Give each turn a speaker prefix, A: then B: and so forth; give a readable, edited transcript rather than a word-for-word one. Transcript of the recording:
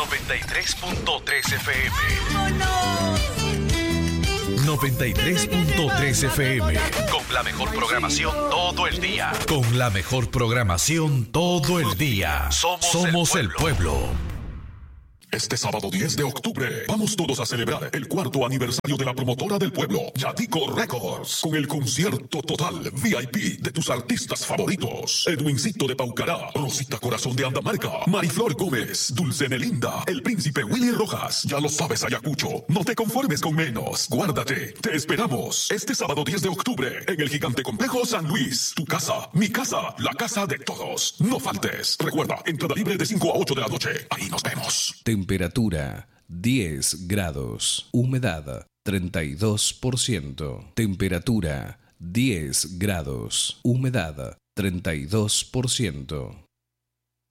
A: 93.3 FM. 93.3 FM. Con la mejor programación todo el día. Con la mejor programación todo el día. Somos el pueblo.
B: Este sábado 10 de octubre vamos todos a celebrar el 4º aniversario de la promotora del pueblo, Yatico Records, con el concierto total VIP de tus artistas favoritos: Edwincito de Paucará, Rosita Corazón de Andamarca, Mariflor Gómez, Dulce Nelinda, el Príncipe Willy Rojas. Ya lo sabes, Ayacucho, no te conformes con menos. Guárdate, te esperamos este sábado 10 de octubre en el Gigante Complejo San Luis. Tu casa, mi casa, la casa de todos. No faltes. Recuerda, entrada libre de 5 a 8 de la noche. Ahí nos vemos.
C: Temperatura 10 grados. Humedad 32%. Temperatura 10 grados. Humedad 32%.